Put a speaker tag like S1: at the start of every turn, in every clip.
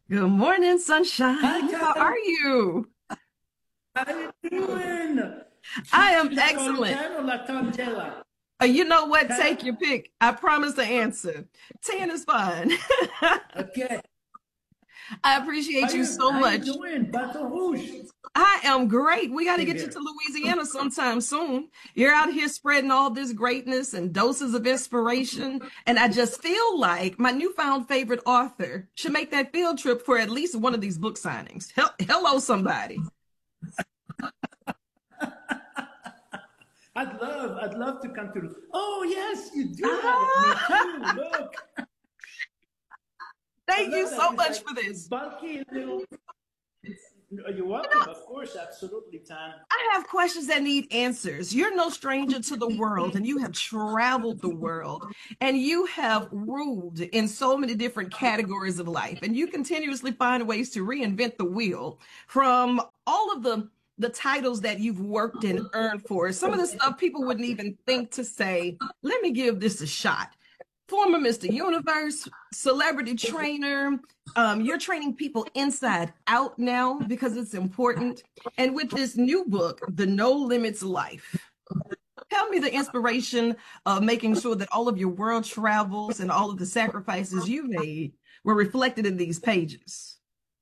S1: Good morning,
S2: Hi,
S1: sunshine. How
S2: Tan.
S1: are you?
S2: How you doing?
S1: I
S2: Should
S1: am
S2: I call you
S1: excellent.
S2: Tan or La Tangela?
S1: You know what?
S2: Tan?
S1: Take your pick. I promise to answer. 10 is fine.
S2: Okay.
S1: I
S2: How
S1: appreciate you
S2: you
S1: so
S2: how you
S1: much.
S2: doing? Baton Rouge.
S1: I am great. We got to
S2: Same
S1: get you to
S2: here.
S1: Louisiana sometime soon. You're out here spreading all this greatness and doses of inspiration. And I just feel like my newfound favorite author should make that field trip for at least one of these book signings. Hello, somebody.
S2: I'd love to come to. Oh yes, you do have it. Me too. Look, I
S1: Thank you
S2: love that.
S1: so
S2: It's
S1: much
S2: like
S1: for this.
S2: bulky little. You're
S1: You
S2: welcome.
S1: know,
S2: Of course, absolutely, Tan.
S1: I have questions that need answers. You're no stranger to the world, and you have traveled the world, and you have ruled in so many different categories of life, and you continuously find ways to reinvent the wheel from all of the titles that you've worked and earned for. Some of the stuff people wouldn't even think to say, let me give this a shot. Former Mr. Universe, celebrity trainer. You're training people inside out now because it's important. And with this new book, The No Limits Life, tell me the inspiration of making sure that all of your world travels and all of the sacrifices you made were reflected in these pages.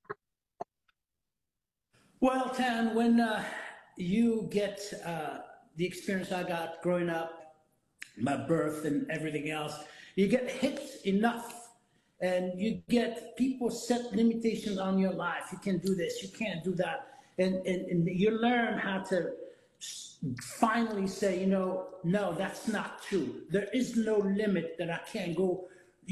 S2: Well, Tan, when you get the experience I got growing up, my birth and everything else, you get hit enough and you get people set limitations on your life. You can do this, you can't do that. And you learn how to finally say, no, that's not true. There is no limit that I can't go,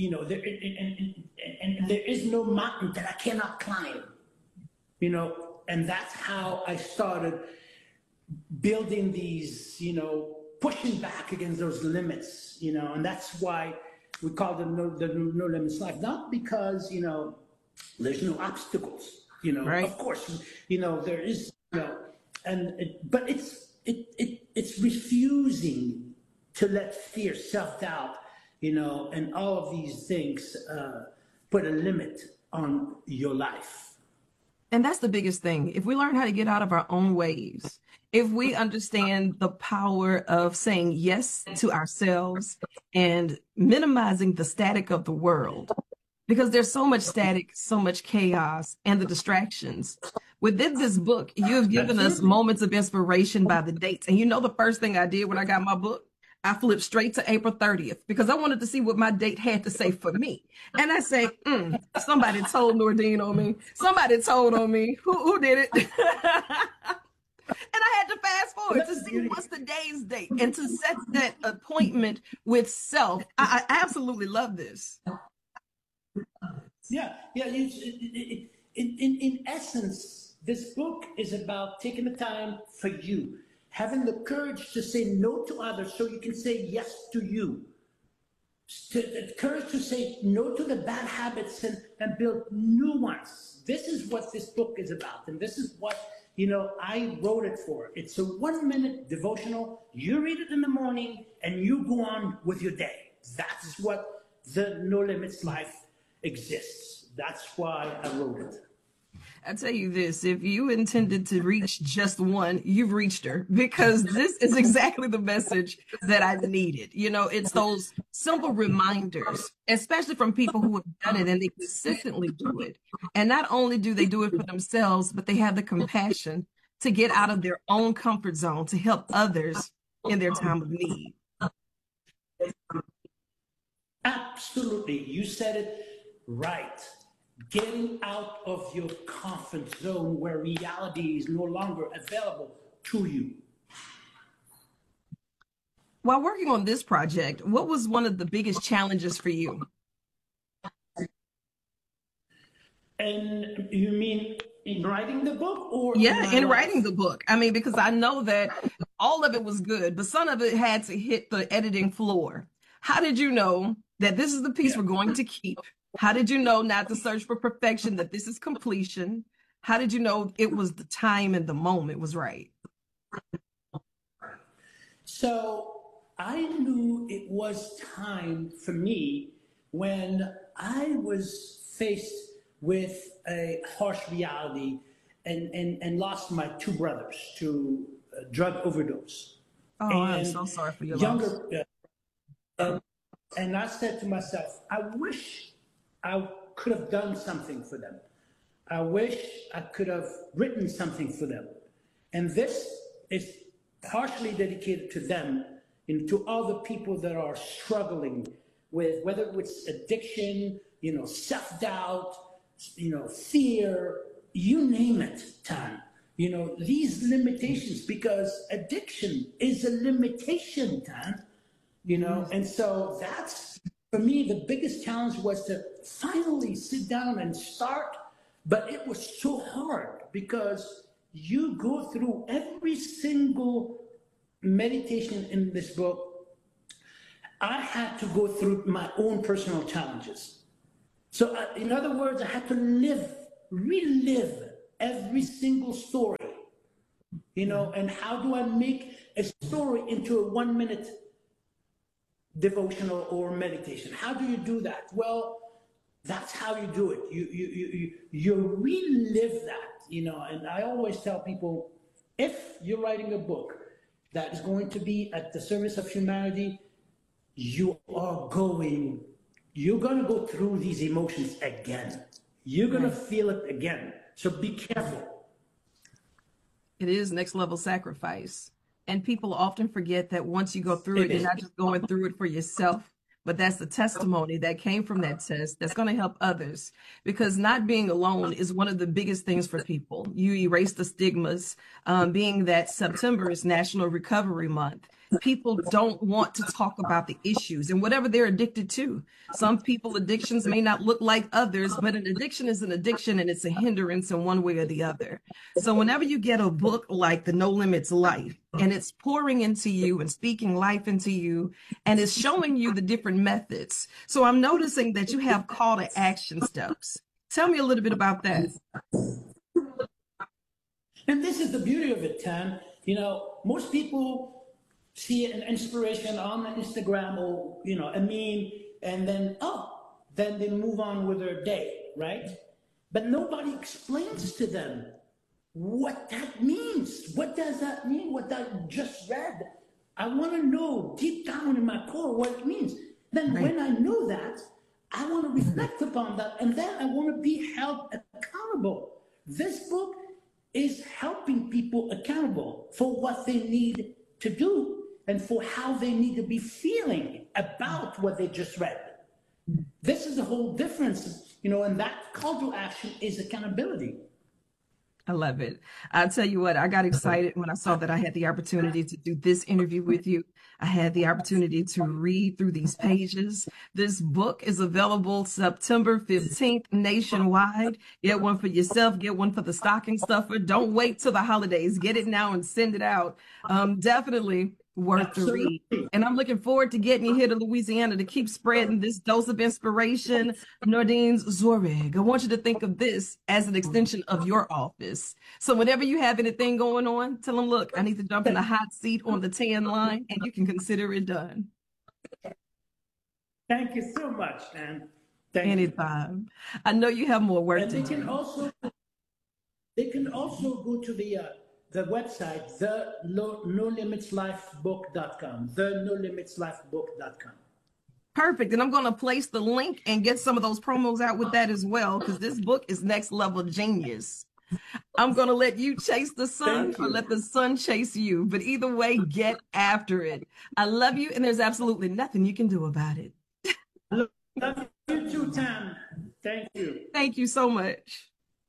S2: and there is no mountain that I cannot climb, and that's how I started building these, pushing back against those limits, and that's why we call them no limits life. Not because there's no obstacles,
S1: Right.
S2: of course, there is, but it's refusing to let fear, self doubt, and all of these things put a limit on your life.
S1: And that's the biggest thing. If we learn how to get out of our own ways, if we understand the power of saying yes to ourselves and minimizing the static of the world, because there's so much static, so much chaos, and the distractions. Within this book, you have given us
S2: Absolutely.
S1: moments of inspiration by the dates. And you know, the first thing I did when I got my book, I flipped straight to April 30th because I wanted to see what my date had to say for me. And I say, somebody told Nordine on me. Somebody told on me. Who did it? And I had to fast
S2: Well,
S1: forward to
S2: that's the
S1: see
S2: beauty.
S1: what's the day's date and to set that appointment with self. I absolutely love this.
S2: Yeah, yeah. In essence, this book is about taking the time for you, having the courage to say no to others so you can say yes to you. The courage to say no to the bad habits and build new ones. This is what this book is about. And this is what, I wrote it for. It's a 1 minute devotional. You read it in the morning and you go on with your day. That is what the No Limits life exists. That's why I wrote it.
S1: I tell you this, if you intended to reach just one, you've reached her because this is exactly the message that I needed. You know, it's those simple reminders, especially from people who have done it and they consistently do it. And not only do they do it for themselves, but they have the compassion to get out of their own comfort zone to help others in their time of need.
S2: Absolutely. You said it right. Getting out of your comfort zone where reality is no longer available to you.
S1: While working on this project, what was one of the biggest challenges for you?
S2: And you mean in writing the book or in
S1: Yeah,
S2: my
S1: in writing
S2: life?
S1: the book. I mean, because I know that all of it was good, but some of it had to hit the editing floor. How did you know that this is the piece
S2: Yeah.
S1: we're going to keep? How did you know not to search for perfection, that this is completion? How did you know it was the time and the moment was right?
S2: So I knew it was time for me when I was faced with a harsh reality and lost my two brothers to drug overdose.
S1: Oh, I'm so sorry for your loss.
S2: And I said to myself, I wish I could have done something for them. I wish I could have written something for them. And this is partially dedicated to them and to all the people that are struggling with, whether it's addiction, self-doubt, fear, you name it, Tan. These limitations, because addiction is a limitation, Tan. And so that's, for me, the biggest challenge was to finally sit down and start, but it was so hard because you go through every single meditation in this book. I had to go through my own personal challenges. So in other words, I had to relive every single story, and how do I make a story into a 1-minute devotional or meditation? How do you do that? Well, that's how you do it. You relive that, and I always tell people, if you're writing a book that is going to be at the service of humanity, you're going to go through these emotions again. You're going to feel it again. So be careful.
S1: It is next level sacrifice. And people often forget that once you go through it, you're not just going through it for yourself, but that's the testimony that came from that test that's going to help others, because not being alone is one of the biggest things for people. You erase the stigmas, being that September is National Recovery Month. People don't want to talk about the issues and whatever they're addicted to. Some people, addictions may not look like others, but an addiction is an addiction and it's a hindrance in one way or the other. So whenever you get a book like The No Limits Life, and it's pouring into you and speaking life into you, and it's showing you the different methods. So I'm noticing that you have call to action steps. Tell me a little bit about that.
S2: And this is the beauty of it, Tan. Most people see an inspiration on Instagram or, a meme, and then they move on with their day, right? But nobody explains to them what that means. What does that mean? What I just read? I want to know deep down in my core what it means. Then when I know that, I want to reflect upon that, and then I want to be held accountable. This book is helping people accountable for what they need to do and for how they need to be feeling about what they just read. This is the whole difference, and that call to action is accountability.
S1: I love it. I'll tell you what, I got excited when I saw that I had the opportunity to do this interview with you. I had the opportunity to read through these pages. This book is available September 15th nationwide. Get one for yourself, get one for the stocking stuffer. Don't wait till the holidays. Get it now and send it out. Definitely worth the read. And I'm looking forward to getting you here to Louisiana to keep spreading this dose of inspiration. Nordine Zorrig, I want you to think of this as an extension of your office. So whenever you have anything going on, tell them, look, I need to jump in the hot seat on the tan line, and you can consider it done.
S2: Thank you so much, man. Thank
S1: Anytime. You. I know you have more work to do.
S2: They can also go to the website, the NoLimitsLifeBook.com, the NoLimitsLifeBook.com.
S1: Perfect. And I'm going to place the link and get some of those promos out with that as well, because this book is next level genius. I'm going to let you chase the sun or let the sun chase you. But either way, get after it. I love you, and there's absolutely nothing you can do about it.
S2: Love you too, Tam. Thank you.
S1: Thank you so much.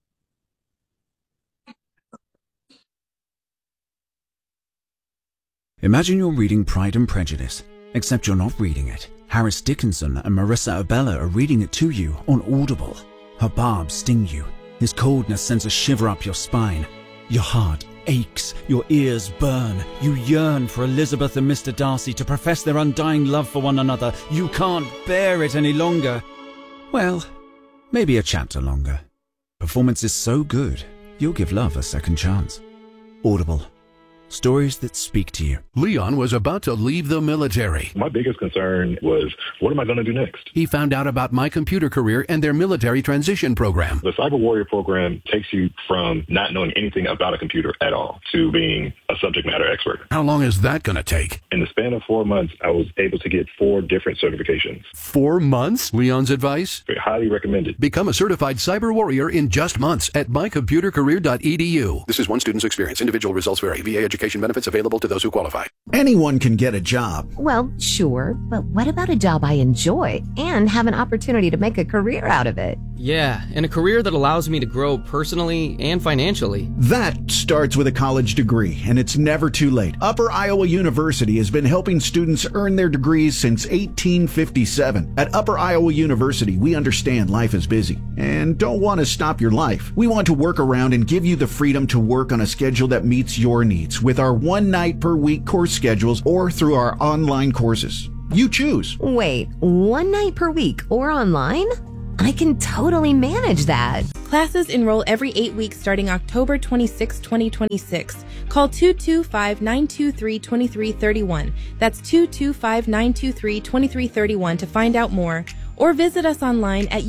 S3: Imagine you're reading Pride and Prejudice, except you're not reading it. Harris Dickinson and Marissa Abella are reading it to you on Audible. Her barbs sting you. His coldness sends a shiver up your spine. Your heart aches, your ears burn. You yearn for Elizabeth and Mr. Darcy to profess their undying love for one another. You can't bear it any longer. Well, maybe a chapter longer. Performance is so good, you'll give love a second chance. Audible. Stories that speak to you.
S4: Leon was about to leave the military.
S5: My biggest concern was, what am I going to do next?
S4: He found out about My Computer Career and their military transition program.
S5: The Cyber Warrior program takes you from not knowing anything about a computer at all to being a subject matter expert.
S4: How long is that going to take?
S5: In the span of 4 months, I was able to get 4 different certifications.
S4: 4 months? Leon's advice?
S5: Highly recommended.
S4: Become a certified cyber warrior in just months at mycomputercareer.edu. This is one student's experience. Individual results vary. VA education benefits available to those who qualify.
S6: Anyone can get a job.
S7: Well, sure, but what about a job I enjoy and have an opportunity to make a career out of it?
S8: Yeah, and a career that allows me to grow personally and financially.
S6: That starts with a college degree, and it's never too late. Upper Iowa University has been helping students earn their degrees since 1857. At Upper Iowa University, we understand life is busy and don't want to stop your life. We want to work around and give you the freedom to work on a schedule that meets your needs with our 1 night per week course schedules or through our online courses. You choose.
S7: Wait, 1 night per week or online? I can totally manage that.
S9: Classes enroll every 8 weeks starting October 26, 2026. Call 225-923-2331. That's 225-923-2331 to find out more, or visit us online at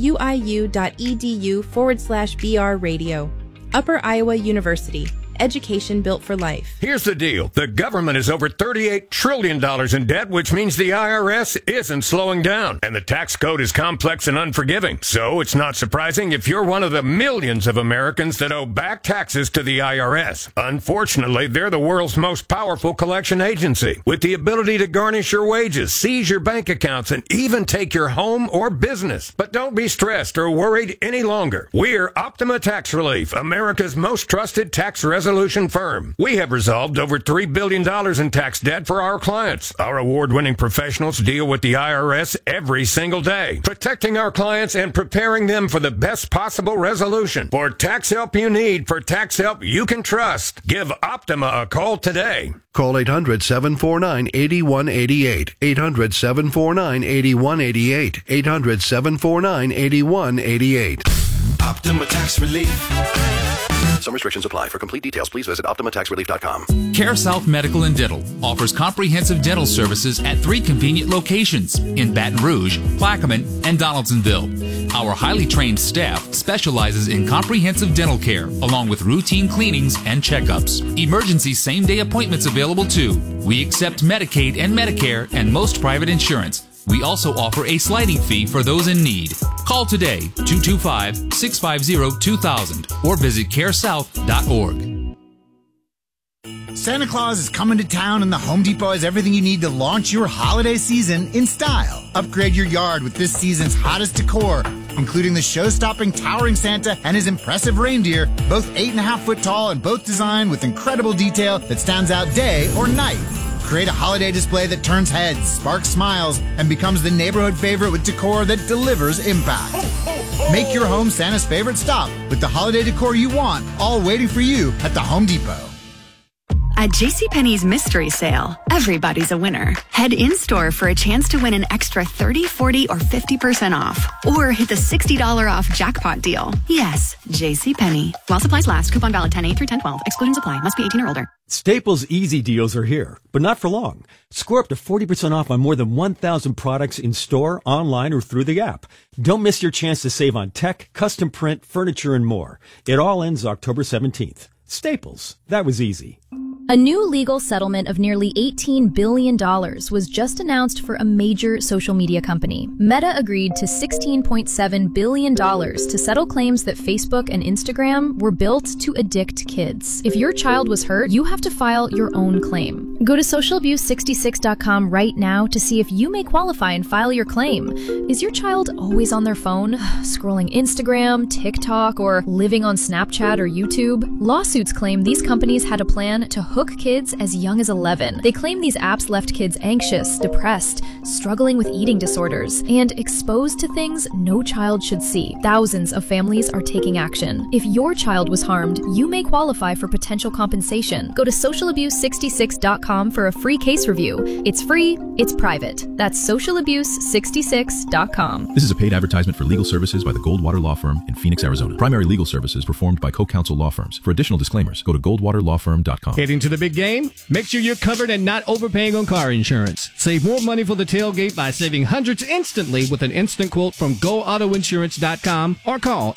S9: uiu.edu/BR Radio. Upper Iowa University. Education built for life.
S10: Here's the deal. The government is over $38 trillion in debt, which means the IRS isn't slowing down. And the tax code is complex and unforgiving. So it's not surprising if you're one of the millions of Americans that owe back taxes to the IRS. Unfortunately, they're the world's most powerful collection agency, with the ability to garnish your wages, seize your bank accounts, and even take your home or business. But don't be stressed or worried any longer. We're Optima Tax Relief, America's most trusted tax resolution firm. We have resolved over $3 billion in tax debt for our clients. Our award-winning professionals deal with the IRS every single day, protecting our clients and preparing them for the best possible resolution. For tax help you need, for tax help you can trust, give Optima a call today.
S4: Call 800-749-8188. 800-749-8188. 800-749-8188.
S11: Optima Tax Relief.
S4: Some restrictions apply. For complete details, please visit OptimaTaxRelief.com.
S12: CareSouth Medical and Dental offers comprehensive dental services at 3 convenient locations in Baton Rouge, Plaquemine, and Donaldsonville. Our highly trained staff specializes in comprehensive dental care, along with routine cleanings and checkups. Emergency same-day appointments available too. We accept Medicaid and Medicare and most private insurance. We also offer a sliding fee for those in need. Call today, 225-650-2000, or visit caresouth.org.
S13: Santa Claus is coming to town, and the Home Depot has everything you need to launch your holiday season in style. Upgrade your yard with this season's hottest decor, including the show-stopping towering Santa and his impressive reindeer, both 8.5 foot tall and both designed with incredible detail that stands out day or night. Create a holiday display that turns heads, sparks smiles, and becomes the neighborhood favorite with decor that delivers impact. Make your home Santa's favorite stop with the holiday decor you want, all waiting for you at the Home Depot.
S14: At JCPenney's Mystery Sale, everybody's a winner. Head in-store for a chance to win an extra 30, 40, or 50% off. Or hit the $60 off jackpot deal. Yes, JCPenney. While supplies last, coupon valid 10/8 through 10/12. Exclusions apply. Must be 18 or older.
S15: Staples Easy Deals are here, but not for long. Score up to 40% off on more than 1,000 products in store, online, or through the app. Don't miss your chance to save on tech, custom print, furniture, and more. It all ends October 17th. Staples. That was easy.
S16: A new legal settlement of nearly $18 billion was just announced for a major social media company. Meta agreed to $16.7 billion to settle claims that Facebook and Instagram were built to addict kids. If your child was hurt, you have to file your own claim. Go to socialabuse66.com right now to see if you may qualify and file your claim. Is your child always on their phone, scrolling Instagram, TikTok, or living on Snapchat or YouTube? Lawsuits claim these companies had a plan to hook kids as young as 11. They claim these apps left kids anxious, depressed, struggling with eating disorders, and exposed to things no child should see. Thousands of families are taking action. If your child was harmed, you may qualify for potential compensation. Go to socialabuse66.com socialabuse66.com for a free case review. It's free, it's private. That's socialabuse66.com.
S17: This is a paid advertisement for legal services by the Goldwater Law Firm in Phoenix, Arizona. Primary legal services performed by co-counsel law firms. For additional disclaimers, go to goldwaterlawfirm.com.
S18: Heading to the big game? Make sure you're covered and not overpaying on car insurance. Save more money for the tailgate by saving hundreds instantly with an instant quote from GoAutoInsurance.com or call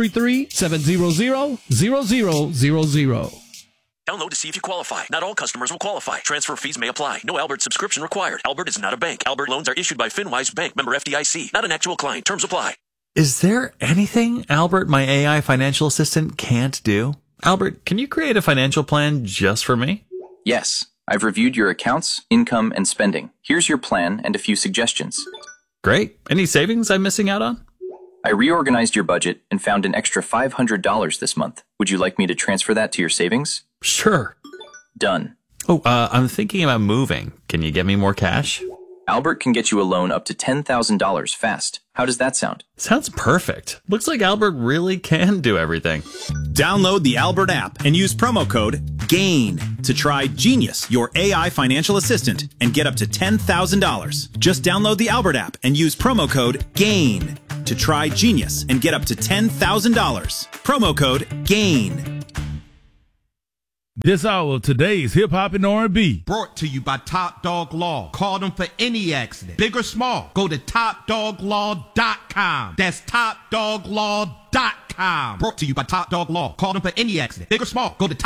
S18: 833-700-0000.
S19: Download to see if you qualify. Not all customers will qualify. Transfer fees may apply. No Albert subscription required. Albert is not a bank. Albert loans are issued by FinWise Bank, member FDIC. Not an actual client. Terms apply.
S20: Is there anything Albert, my AI financial assistant, can't do? Albert, can you create a financial plan just for me?
S21: Yes. I've reviewed your accounts, income, and spending. Here's your plan and a few suggestions.
S20: Great. Any savings I'm missing out on?
S21: I reorganized your budget and found an extra $500 this month. Would you like me to transfer that to your savings?
S20: Sure.
S21: Done.
S20: Oh, I'm thinking about moving. Can you get me more cash?
S21: Albert can get you a loan up to $10,000 fast. How does that sound?
S20: Sounds perfect. Looks like Albert really can do everything.
S22: Download the Albert app and use promo code GAIN to try Genius, your AI financial assistant, and get up to $10,000. Just download the Albert app and use promo code GAIN to try Genius and get up to $10,000. Promo code GAIN.
S23: This hour of today's Hip Hop and R&B.
S24: Brought to you by Top Dog Law. Call them for any accident, big or small. Go to TopDogLaw.com. That's TopDogLaw.com. Brought to you by Top Dog Law. Call them for any accident, big or small. Go to